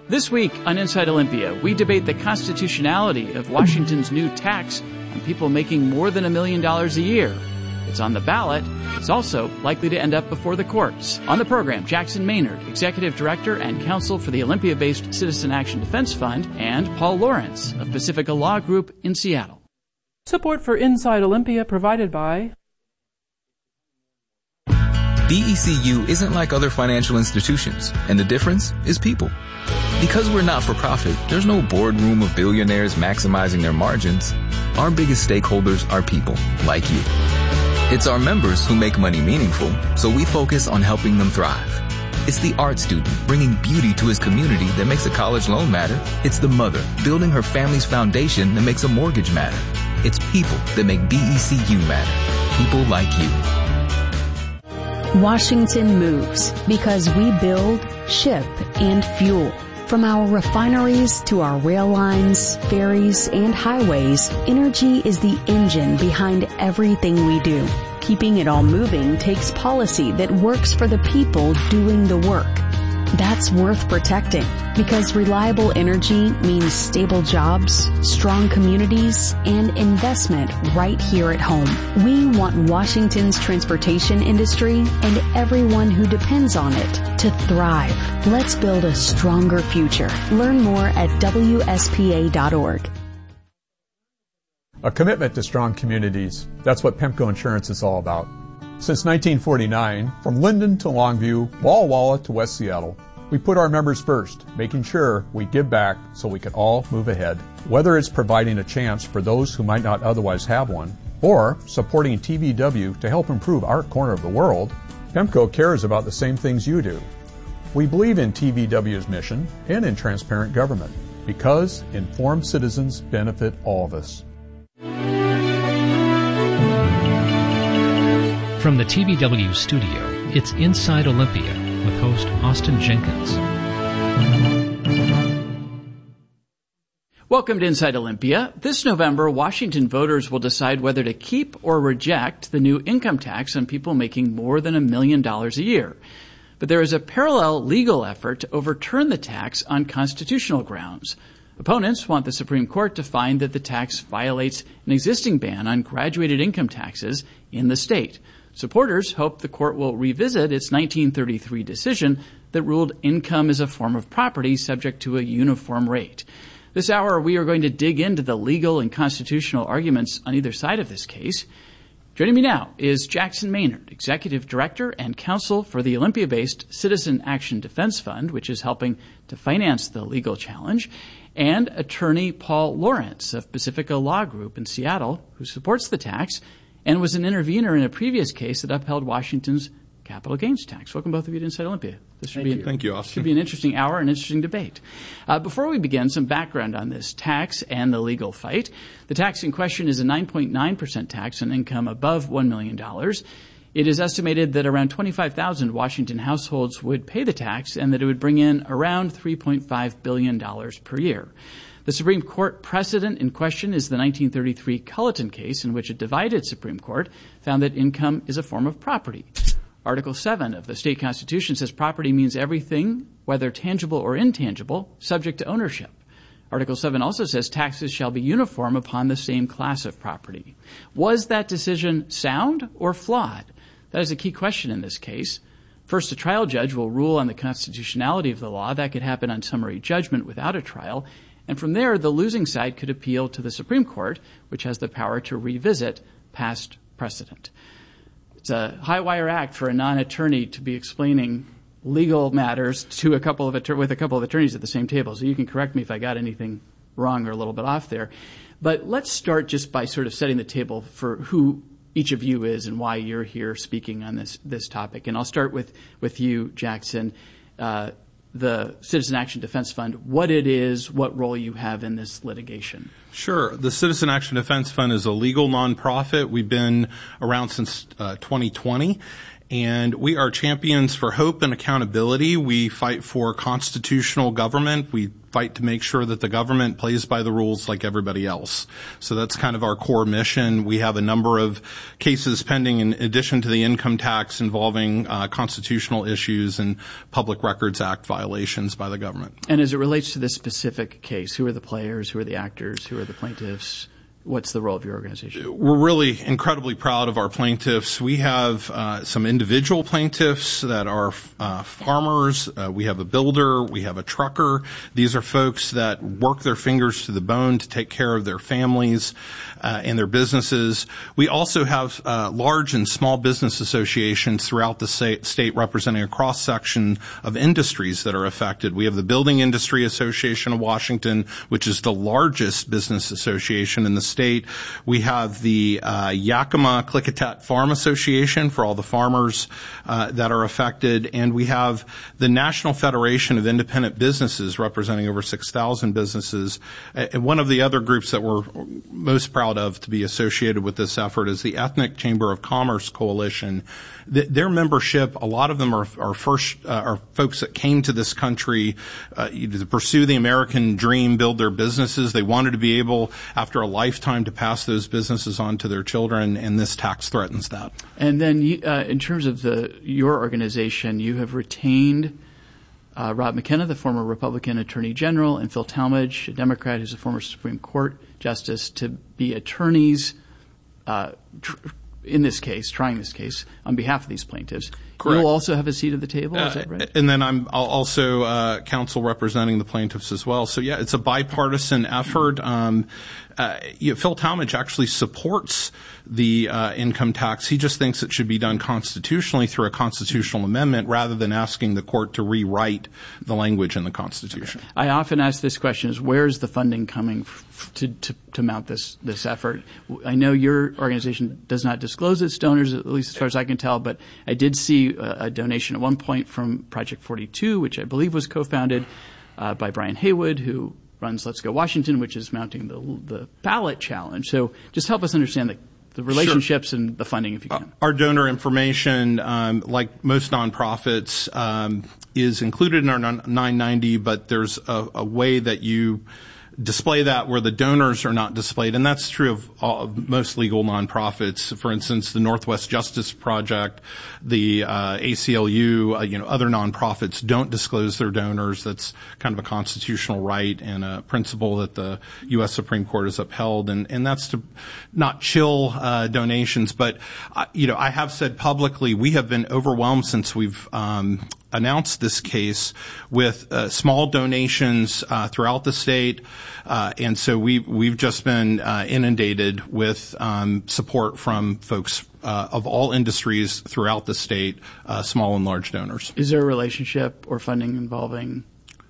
This week on Inside Olympia, we debate the constitutionality of Washington's new tax on people making more than $1 million a year. It's on the ballot. It's also likely to end up before the courts. On the program, Jackson Maynard, Executive Director and Counsel for the Olympia-based Citizen Action Defense Fund, and Paul Lawrence of Pacifica Law Group in Seattle. Support for Inside Olympia provided by DECU isn't like other financial institutions, and the difference is people. Because we're not for profit, there's no boardroom of billionaires maximizing their margins. Our biggest stakeholders are people, like you. It's our members who make money meaningful, so we focus on helping them thrive. It's the art student bringing beauty to his community that makes a college loan matter. It's the mother building her family's foundation that makes a mortgage matter. It's people that make DECU matter. People like you. Washington moves because we build, ship, and fuel. From our refineries to our rail lines, ferries, and highways, energy is the engine behind everything we do. Keeping it all moving takes policy that works for the people doing the work. That's worth protecting because reliable energy means stable jobs, strong communities, and investment right here at home. We want Washington's transportation industry and everyone who depends on it to thrive. Let's build a stronger future. Learn more at WSPA.org. A commitment to strong communities. That's what PEMCO Insurance is all about. Since 1949, from Linden to Longview, Walla Walla to West Seattle, we put our members first, making sure we give back so we can all move ahead. Whether it's providing a chance for those who might not otherwise have one, or supporting TVW to help improve our corner of the world, PEMCO cares about the same things you do. We believe in TVW's mission and in transparent government, because informed citizens benefit all of us. From the TVW studio, it's Inside Olympia with host Austin Jenkins. Welcome to Inside Olympia. This November, Washington voters will decide whether to keep or reject the new income tax on people making more than $1 million a year. But there is a parallel legal effort to overturn the tax on constitutional grounds. Opponents want the Supreme Court to find that the tax violates an existing ban on graduated income taxes in the state. Supporters hope the court will revisit its 1933 decision that ruled income is a form of property subject to a uniform rate. This hour, we are going to dig into the legal and constitutional arguments on either side of this case. Joining me now is Jackson Maynard, Executive Director and Counsel for the Olympia-based Citizen Action Defense Fund, which is helping to finance the legal challenge, and attorney Paul Lawrence of Pacifica Law Group in Seattle, who supports the tax and was an intervener in a previous case that upheld Washington's capital gains tax. Welcome both of you to Inside Olympia. Thank you, Austin. Should be an interesting hour, an interesting debate. Before we begin, some background on this tax and the legal fight. The tax in question is a 9.9% tax on income above $1 million. It is estimated that around 25,000 Washington households would pay the tax and that it would bring in around $3.5 billion per year. The Supreme Court precedent in question is the 1933 Culleton case, in which a divided Supreme Court found that income is a form of property. Article 7 of the state constitution says property means everything, whether tangible or intangible, subject to ownership. Article 7 also says taxes shall be uniform upon the same class of property. Was that decision sound or flawed? That is a key question in this case. First, a trial judge will rule on the constitutionality of the law. That could happen on summary judgment without a trial. And from there, the losing side could appeal to the Supreme Court, which has the power to revisit past precedent. It's a high-wire act for a non-attorney to be explaining legal matters to with a couple of attorneys at the same table. So you can correct me if I got anything wrong or a little bit off there. But let's start just by sort of setting the table for who each of you is and why you're here speaking on this topic. And I'll start with you, Jackson. The Citizen Action Defense Fund, what it is, what role you have in this litigation. Sure. The Citizen Action Defense Fund is a legal nonprofit. We've been around since 2020. And we are champions for hope and accountability. We fight for constitutional government. We fight to make sure that the government plays by the rules like everybody else. So that's kind of our core mission. We have a number of cases pending in addition to the income tax involving constitutional issues and Public Records Act violations by the government. And as it relates to this specific case, who are the players, who are the actors, who are the plaintiffs? What's the role of your organization? We're really incredibly proud of our plaintiffs. We have some individual plaintiffs that are farmers. We have a builder. We have a trucker. These are folks that work their fingers to the bone to take care of their families and their businesses. We also have large and small business associations throughout the state representing a cross-section of industries that are affected. We have the Building Industry Association of Washington, which is the largest business association in the state. We have the Yakima Klickitat Farm Association for all the farmers that are affected, and we have the National Federation of Independent Businesses representing over 6,000 businesses. And one of the other groups that we're most proud of to be associated with this effort is the Ethnic Chamber of Commerce Coalition. Their membership, a lot of them are folks that came to this country to pursue the American dream, build their businesses. They wanted to be able, after a lifetime, to pass those businesses on to their children, and this tax threatens that. And then in terms of your organization, you have retained Rob McKenna, the former Republican Attorney General, and Phil Talmadge, a Democrat who's a former Supreme Court Justice, to be attorneys in this case, trying this case, on behalf of these plaintiffs. Correct. You'll also have a seat at the table, is that right? And then I'll also counsel representing the plaintiffs as well. So, yeah, it's a bipartisan effort. Phil Talmadge actually supports the income tax. He just thinks it should be done constitutionally through a constitutional amendment rather than asking the court to rewrite the language in the Constitution. Okay. I often ask this question: is where's the funding coming to mount this effort? I know your organization does not disclose its donors, at least as far as I can tell, but I did see a donation at one point from Project 42, which I believe was co-founded by Brian Haywood, who runs Let's Go Washington, which is mounting the ballot challenge. So just help us understand the relationships Sure. and the funding, if you can. Our donor information, like most nonprofits, is included in our 990, but there's a way that you display that where the donors are not displayed, and that's true of most legal nonprofits. For instance, the Northwest Justice Project, the ACLU, other nonprofits don't disclose their donors. That's kind of a constitutional right and a principle that the U.S. Supreme Court has upheld, and that's to not chill donations. But I have said publicly we have been overwhelmed since we've announced this case with small donations throughout the state, and so we've just been inundated with support from folks of all industries throughout the state, small and large donors. Is there a relationship or funding involving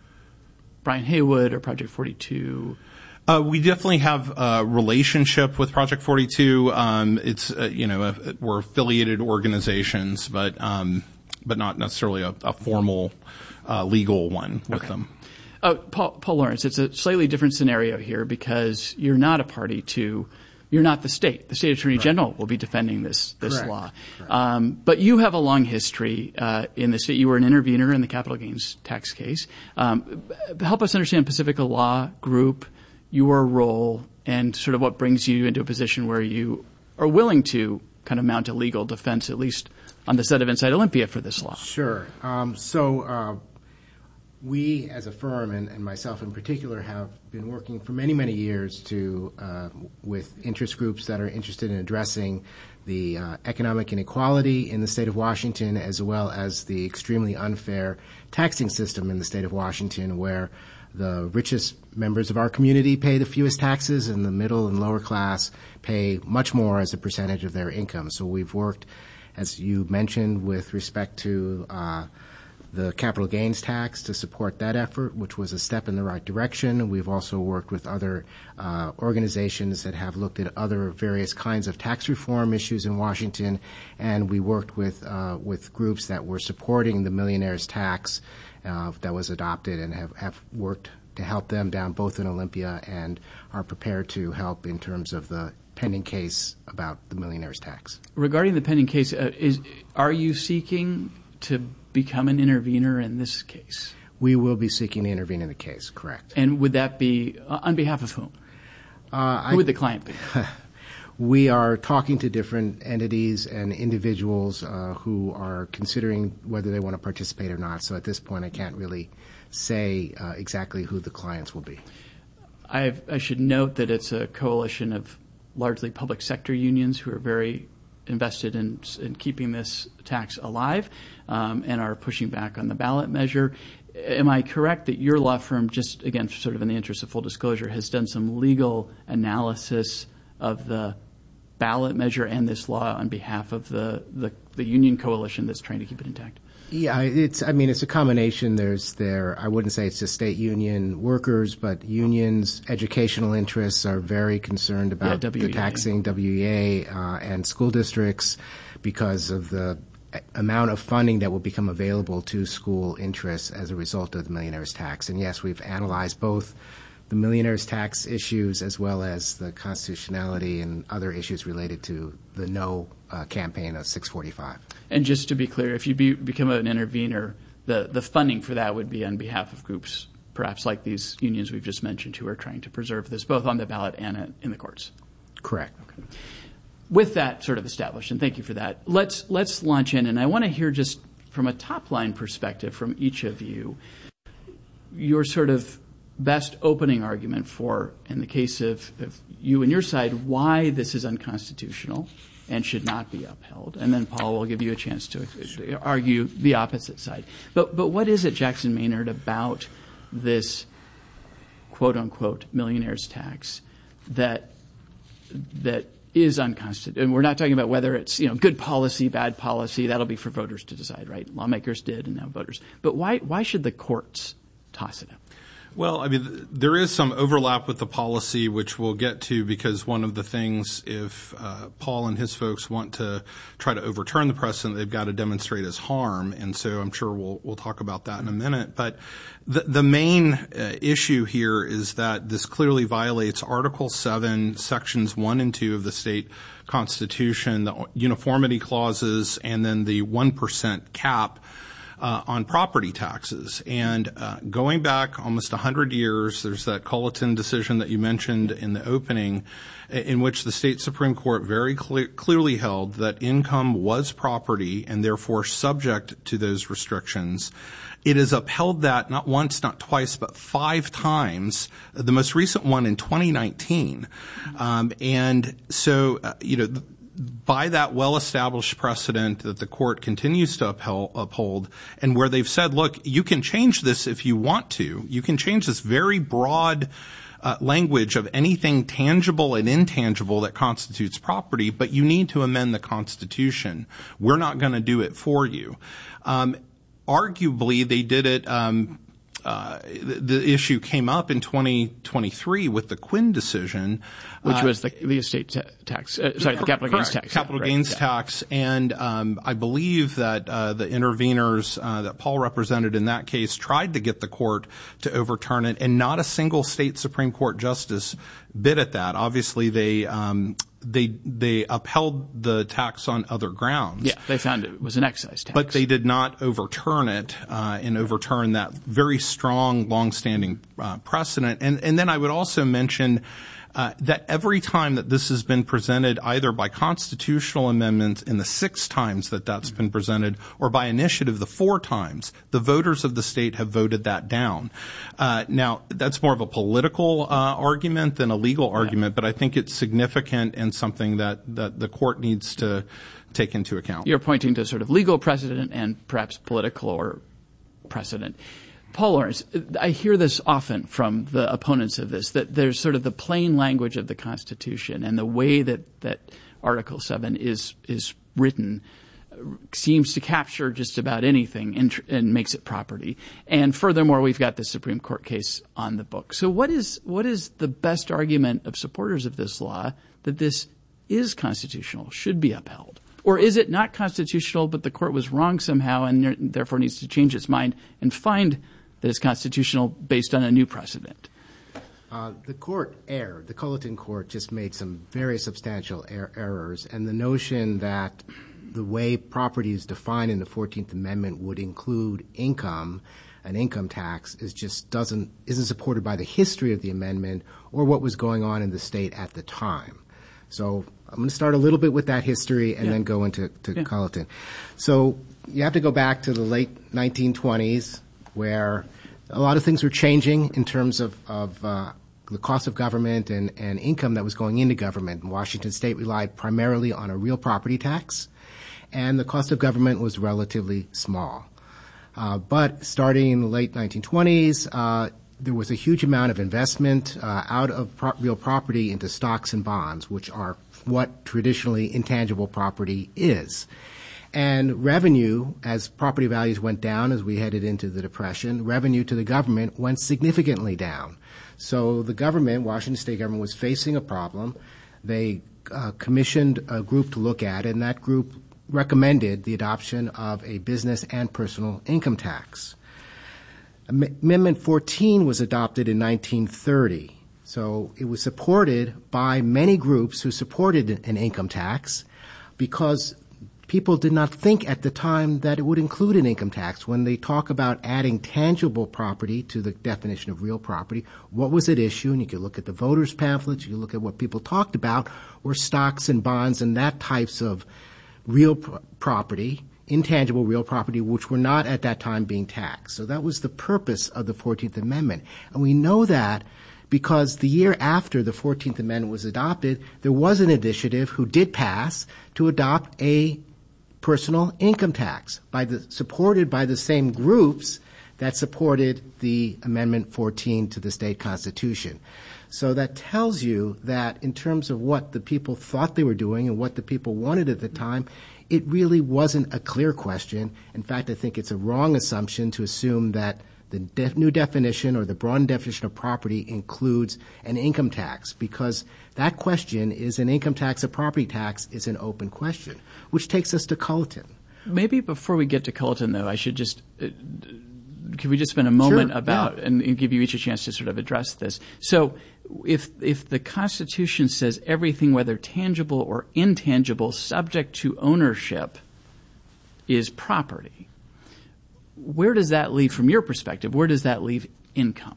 Brian Haywood or Project 42? We definitely have a relationship with Project 42. It's we're affiliated organizations, but not necessarily a formal legal one with them. Paul Lawrence, it's a slightly different scenario here because you're not a party to, you're not the state. The state attorney general will be defending this law. But you have a long history in the state. You were an intervener in the capital gains tax case. Help us understand Pacifica Law Group, your role, and sort of what brings you into a position where you are willing to kind of mount a legal defense, at least on the set of Inside Olympia, for this law. Sure. So we as a firm, and myself in particular, have been working for many, many years with interest groups that are interested in addressing the economic inequality in the state of Washington, as well as the extremely unfair taxing system in the state of Washington, where the richest members of our community pay the fewest taxes, and the middle and lower class pay much more as a percentage of their income. So we've worked, as you mentioned, with respect to the capital gains tax to support that effort, which was a step in the right direction. We've also worked with other organizations that have looked at other various kinds of tax reform issues in Washington, and we worked with groups that were supporting the millionaire's tax that was adopted, and have worked to help them down both in Olympia and are prepared to help in terms of the pending case about the millionaire's tax. Regarding the pending case, are you seeking to become an intervener in this case? We will be seeking to intervene in the case, correct. And would that be on behalf of whom? Who would the client be? We are talking to different entities and individuals who are considering whether they want to participate or not. So at this point, I can't really say exactly who the clients will be. I should note that it's a coalition of largely public sector unions who are very invested in keeping this tax alive and are pushing back on the ballot measure. Am I correct that your law firm, just again, sort of in the interest of full disclosure, has done some legal analysis of the ballot measure and this law on behalf of the union coalition that's trying to keep it intact? Yeah, it's a combination. I wouldn't say it's just state union workers, but unions, educational interests are very concerned about the taxing, WEA, and school districts because of the amount of funding that will become available to school interests as a result of the millionaire's tax. And yes, we've analyzed both the millionaire's tax issues as well as the constitutionality and other issues related to the no campaign of 645. And just to be clear, if you become an intervener, the funding for that would be on behalf of groups, perhaps like these unions we've just mentioned, who are trying to preserve this both on the ballot and in the courts. Correct. Okay. With that sort of established, and thank you for that, let's launch in, and I want to hear just from a top-line perspective from each of you, your sort of best opening argument for, in the case of you and your side, why this is unconstitutional and should not be upheld. And then Paul will give you a chance to argue the opposite side. But what is it, Jackson Maynard, about this quote-unquote millionaire's tax that is unconstitutional? And we're not talking about whether it's good policy, bad policy. That'll be for voters to decide, right? Lawmakers did, and now voters. But why should the courts toss it out? Well, I mean, there is some overlap with the policy, which we'll get to, because one of the things, if Paul and his folks want to try to overturn the precedent, they've got to demonstrate as harm, and so I'm sure we'll talk about that in a minute. But the main issue here is that this clearly violates Article 7, Sections 1 and 2 of the state Constitution, the uniformity clauses, and then the 1% cap on property taxes. And going back almost 100 years, there's that Culleton decision that you mentioned in the opening, in which the state Supreme Court very clearly held that income was property and therefore subject to those restrictions. It has upheld that not once, not twice, but 5 times, the most recent one in 2019. And so, by that well-established precedent that the court continues to uphold, and where they've said, look, you can change this if you want to. You can change this very broad language of anything tangible and intangible that constitutes property, but you need to amend the Constitution. We're not going to do it for you. Arguably, they did it. The issue came up in 2023 with the Quinn decision, which was the estate tax. The capital gains tax. Capital gains tax, and I believe that the interveners that Paul represented in that case tried to get the court to overturn it, and not a single state Supreme Court justice bid at that. Obviously, they upheld the tax on other grounds. Yeah, they found it was an excise tax. But they did not overturn it and overturn that very strong, longstanding precedent. And then I would also mention that every time that this has been presented, either by constitutional amendments in the 6 times that that's been presented, or by initiative the 4 times, the voters of the state have voted that down. Now, that's more of a political argument than a legal argument, but I think it's significant and something that the court needs to take into account. You're pointing to sort of legal precedent and perhaps political or precedent. Paul Lawrence, I hear this often from the opponents of this, that there's sort of the plain language of the Constitution, and the way that Article 7 is written seems to capture just about anything and makes it property. And furthermore, we've got the Supreme Court case on the book. So what is the best argument of supporters of this law that this is constitutional, should be upheld? Or is it not constitutional, but the court was wrong somehow and therefore needs to change its mind and find that it's constitutional based on a new precedent? The court erred. The Culleton court just made some very substantial errors, and the notion that the way property is defined in the 14th Amendment would include income, an income tax, isn't supported by the history of the amendment or what was going on in the state at the time. So I'm going to start a little bit with that history and then go into Culleton. So you have to go back to the late 1920s, where a lot of things were changing in terms of the cost of government and income that was going into government. Washington State relied primarily on a real property tax, and the cost of government was relatively small. But starting in the late 1920s, there was a huge amount of investment out of real property into stocks and bonds, which are what traditionally intangible property is. And revenue, as property values went down as we headed into the Depression, revenue to the government went significantly down. So the government, Washington State government, was facing a problem. They commissioned a group to look at it, and that group recommended the adoption of a business and personal income tax. Amendment 14 was adopted in 1930. So it was supported by many groups who supported an income tax because people did not think at the time that it would include an income tax. When they talk about adding tangible property to the definition of real property, what was at issue? And you can look at the voters' pamphlets, you can look at what people talked about, were stocks and bonds and that types of real property, intangible real property, which were not at that time being taxed. So that was the purpose of the 14th Amendment. And we know that because the year after the 14th Amendment was adopted, there was an initiative who did pass to adopt a personal income tax supported by the same groups that supported the Amendment 14 to the state constitution. So that tells you that in terms of what the people thought they were doing and what the people wanted at the time, it really wasn't a clear question. In fact, I think it's a wrong assumption to assume that the new definition or the broadened definition of property includes an income tax, because that question is an income tax, a property tax is an open question, which takes us to Culleton. Maybe before we get to Culleton, though, I should just could we just spend a moment about and give you each a chance to sort of address this? So if the Constitution says everything, whether tangible or intangible, subject to ownership is property, where does that leave, from your perspective, where does that leave income?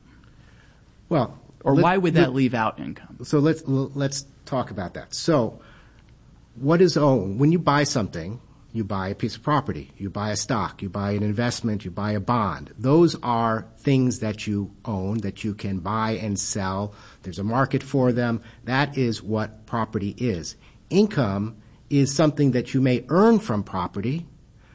Well, or why would that leave out income? So let's talk about that. So what is owned? When you buy something, you buy a piece of property, you buy a stock, you buy an investment, you buy a bond. Those are things that you own, that you can buy and sell. There's a market for them. That is what property is. Income is something that you may earn from property.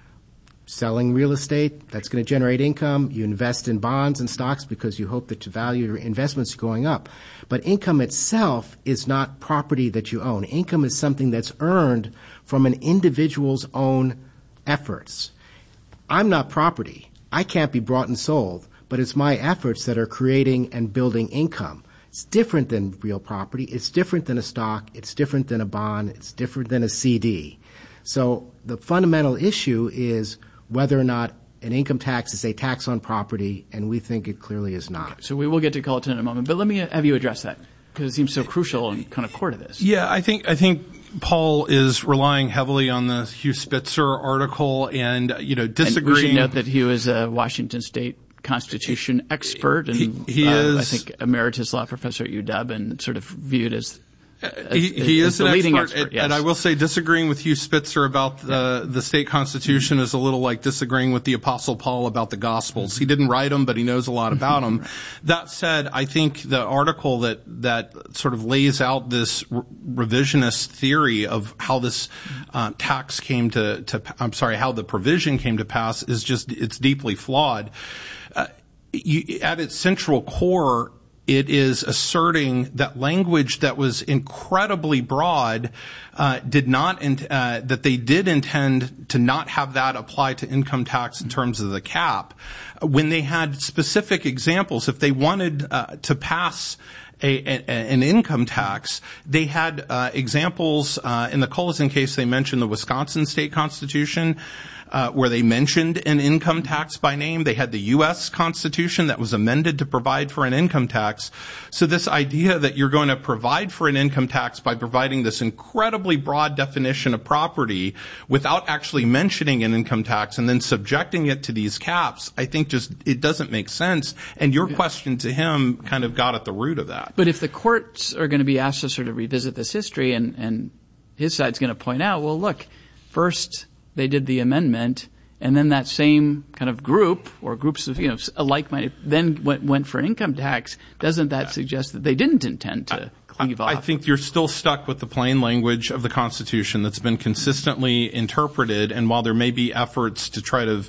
Selling real estate, that's going to generate income. You invest in bonds and stocks because you hope that the value of your investments is going up. But income itself is not property that you own. Income is something that's earned from an individual's own efforts. I'm not property. I can't be bought and sold, but it's my efforts that are creating and building income. It's different than real property. It's different than a stock. It's different than a bond. It's different than a CD. So the fundamental issue is whether or not an income tax is a tax on property, and we think it clearly is not. Okay, so we will get to Culleton in a moment, but let me have you address that, because it seems so crucial and kind of core to this. Yeah, I think Paul is relying heavily on the Hugh Spitzer article and, disagreeing. And we should note that he was a Washington State Constitution expert, and he is, I think, emeritus law professor at UW, and sort of viewed as he is an leading expert, yes. And I will say disagreeing with Hugh Spitzer about the state constitution is a little like disagreeing with the Apostle Paul about the Gospels. He didn't write them, but he knows a lot about them. That said, I think the article that sort of lays out this revisionist theory of how this tax came how the provision came to pass is it's deeply flawed. At its central core, it is asserting that language that was incredibly broad that they did intend to not have that apply to income tax in terms of the cap. When they had specific examples, if they wanted to pass an income tax. They had examples in the Cullison case. They mentioned the Wisconsin state constitution, where they mentioned an income tax by name. They had the U.S. Constitution that was amended to provide for an income tax. So this idea that you're going to provide for an income tax by providing this incredibly broad definition of property without actually mentioning an income tax and then subjecting it to these caps, I think just it doesn't make sense. And your question to him kind of got at the root of that. But if the courts are going to be asked to sort of revisit this history and his side's going to point out, well, look, first they did the amendment, and then that same kind of group or groups of, like-minded then went for an income tax. Doesn't that suggest that they didn't intend to cleave off? I think you're still stuck with the plain language of the Constitution that's been consistently interpreted, and while there may be efforts to try to